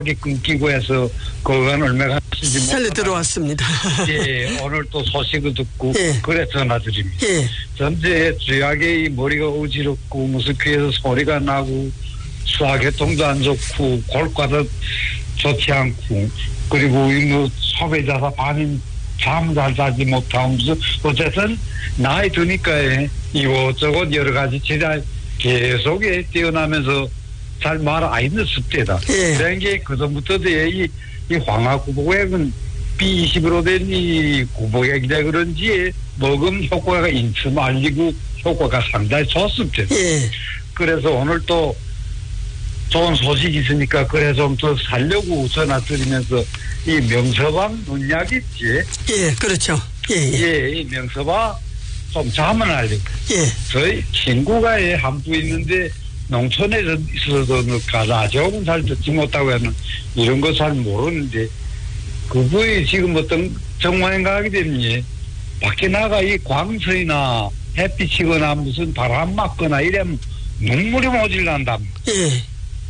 끊기고 해서 그건 얼마가 살려 들어왔습니다. 예, 오늘 또 소식을 듣고 예. 그래 전화드립니다. 예. 전체 주약에 이 머리가 어지럽고 무슨 귀에서 소리가 나고 수화교통도 안 좋고 골과도 좋지 않고 그리고 뭐 소외자사 반인 잠 잘 자지 못하면서 어쨌든 나이 드니까 이것저것 여러 가지 지랄 계속 뛰어나면서 잘 말 안 있는 습대다. 예. 그런 게 그전부터도 이 황화구복액은 B20으로 된 이 구복액이라 그런지 먹음 효과가 인큼 알리고 효과가 상당히 좋습니다. 예. 그래서 오늘 또 좋은 소식이 있으니까 그래 좀 더 살려고 전화 드리면서 이 명서방 논약 있지? 예, 그렇죠. 예, 예. 예, 이 명서방 좀 자문 알려고. 예. 저희 친구가 한 부 있는데 농촌에 있어서 가라조금 잘 듣지 못하고 하는 이런 거 잘 모르는데 그거에 지금 어떤 정황에 가게 되면 밖에 나가 이 광선이나 햇빛이거나 무슨 바람 맞거나 이러면 눈물이 모질난다. 예.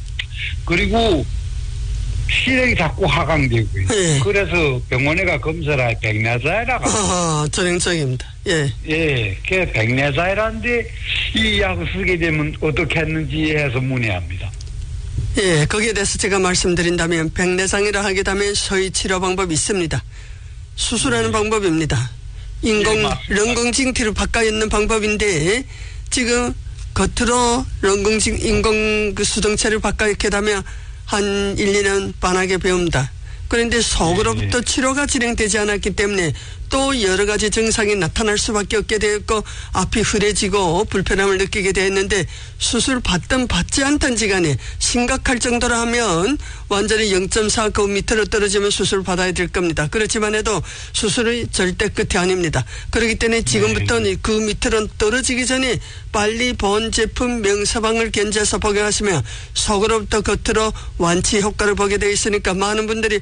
그리고 시력이 자꾸 하강되고요. 예. 그래서 병원에 가 검사를 백내자이라고. 전형적입니다. 예. 예, 그 백내자이라는데 이 약을 쓰게 되면 어떻게 했는지 해서 문의합니다. 예, 거기에 대해서 제가 말씀드린다면 백내장이라 하게 되면 소위 치료 방법이 있습니다. 수술하는 방법입니다. 런공징티로 바꿔 있는 방법인데 지금 겉으로 인공 그 수정체를 바꿔 있게 되면 한 1, 2년 반하게 배웁니다. 그런데 속으로부터 치료가 진행되지 않았기 때문에 또 여러 가지 증상이 나타날 수밖에 없게 되었고 앞이 흐려지고 불편함을 느끼게 되었는데 수술 받든 받지 않든 지간에 심각할 정도로 하면 완전히 0.4 그 밑으로 떨어지면 수술 받아야 될 겁니다. 그렇지만 해도 수술이 절대 끝이 아닙니다. 그렇기 때문에 지금부터는 그 밑으로 떨어지기 전에 빨리 본 제품 명서방을 견제해서 복용하시면 속으로부터 겉으로 완치 효과를 보게 되어 있으니까 많은 분들이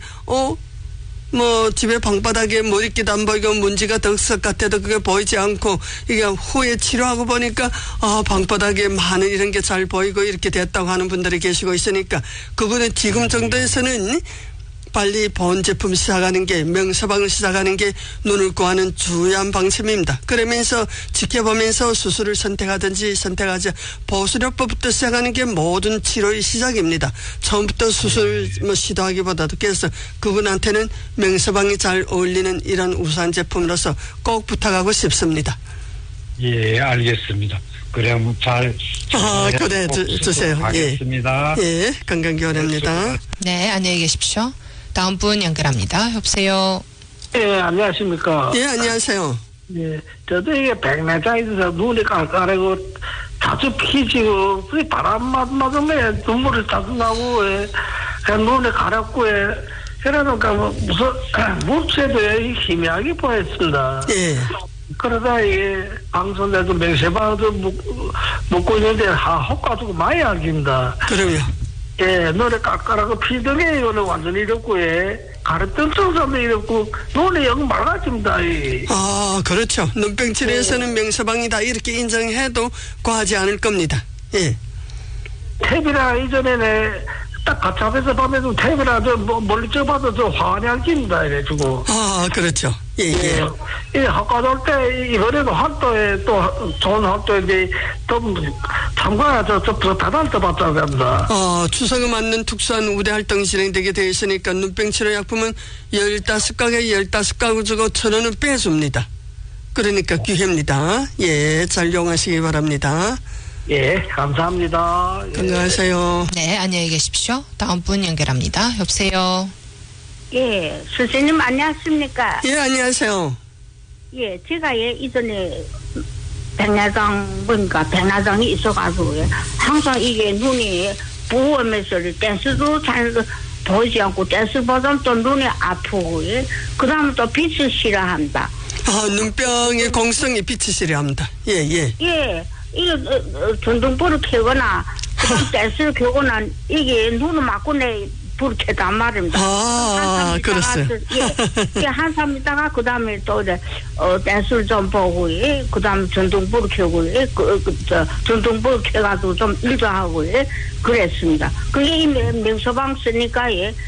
집에 방바닥에 머리끼도 안 보이고 문지가 덕석 같아도 그게 보이지 않고 이게 후에 치료하고 보니까 방바닥에 많은 이런 게 잘 보이고 이렇게 됐다고 하는 분들이 계시고 있으니까 그분은 지금 정도에서는 빨리 본 제품 시작하는 게 명서방을 시작하는 게 눈을 구하는 주요한 방침입니다. 그러면서 지켜보면서 수술을 선택하든지 선택하지 보수료법부터 시작하는 게 모든 치료의 시작입니다. 처음부터 수술 시도하기보다도 그래서 그분한테는 명서방이 잘 어울리는 이런 우수한 제품으로서 꼭 부탁하고 싶습니다. 예, 알겠습니다. 그럼 잘 그래 주세요. 하겠습니다. 예, 건강기원입니다. 네, 안녕히 계십시오. 다음 분 연결합니다. 여보세요. 예, 안녕하십니까. 예, 안녕하세요. 예, 저도 이게 백내장에 있어서 눈이 깜깜하고 자주 피지고 그게 바람 맞으면 눈물이 자주 나고 그냥 눈이 가렵고 그러니까 무슨 물체도 희미하게 보였습니다. 예. 그러다 이게 방송에도 명세방도 먹고 있는데 혹가지고 많이 알깁니다. 그럼요. 예, 눈에 깎아라고 피등에 이거는 완전히 이렇고, 가르뜬 쪽도 이렇고, 눈이 영 맑아집니다. 그렇죠. 눈병 치료에서는 명서방이다 이렇게 인정해도 과하지 않을 겁니다. 예. 탭이라 이전에는 딱 같이 앞에서 보면 탭이라 멀리 쪄봐도 화환이 알깁니다. 이래가지고. 그렇죠. 예. 이 학과도 올 때, 이번에도 학도에 또 좋은 학도인데, 좀 참가야 더 다달 때 받자고 합니다. 추석에 맞는 특수한 우대 활동이 진행되게 되어 있으니까 눈병 치료 약품은 15가게 15가구 주고 1,000원은 빼줍니다. 그러니까 귀합니다. 예, 잘 이용하시기 바랍니다. 예, 감사합니다. 건강하세요. 네, 안녕히 계십시오. 다음 분 연결합니다. 여보세요. 예, 선생님 안녕하십니까? 예, 안녕하세요. 예, 제가 이전에 백내장 보니까 백내장이 있어가지고 항상 이게 눈이 부으면서 댄스도 잘 보이지 않고 댄스 보면 또 눈이 아프고 그 다음에 또 빛을 싫어한다. 눈병의 공성이 빛이 싫어합니다. 예. 예, 이게 전등불을 켜거나 그다음 댄스를 켜거나 이게 눈을 맞고 내 불을 켜단 말입니다. 그렇어요. 예, 한참 있다가 그 다음에 또 이제 댄스를 좀 보고, 예, 그 다음에 전등불을 켜고, 예, 전등불을 켜가지고 좀 일도 하고, 예, 그랬습니다. 그게 이 명서방 쓰니까, 예,